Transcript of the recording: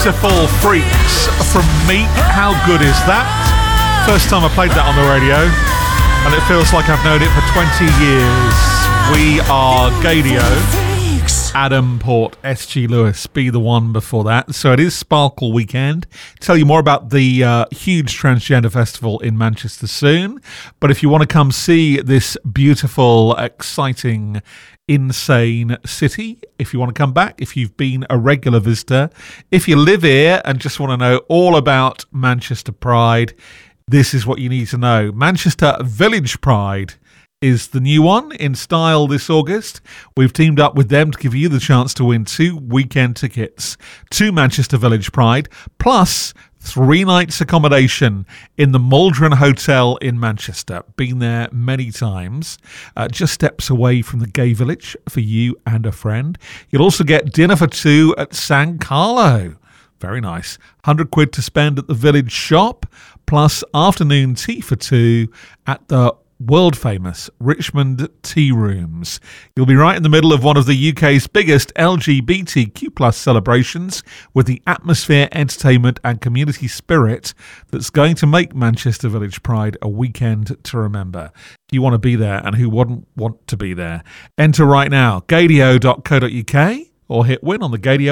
Beautiful Freaks from Meek. How good is that? First time I played that on the radio, and it feels like I've known it for 20 years. We are Gadio, Adam Port, SG Lewis, Be The One before that. So it is Sparkle Weekend. Tell you more about the huge Transgender Festival in Manchester soon. But if you want to come see this beautiful, exciting, insane city, if you want to come back, if you've been a regular visitor, if you live here and just want to know all about Manchester Pride, this is what you need to know. Manchester Village Pride is the new one in style this August. We've teamed up with them to give you the chance to win 2 weekend tickets to Manchester Village Pride, plus 3 nights accommodation in the Maldron Hotel in Manchester. Been there many times. Just steps away from the gay village for you and a friend. You'll also get dinner for 2 at San Carlo. Very nice. 100 quid to spend at the village shop, plus afternoon tea for 2 at the world famous Richmond Tea Rooms. You'll be right in the middle of one of the UK's biggest LGBTQ plus celebrations, with the atmosphere, entertainment and community spirit that's going to make Manchester Village Pride a weekend to remember. You want to be there, and who wouldn't want to be there? Enter right now, gadio.co.uk, or hit win on the Gadio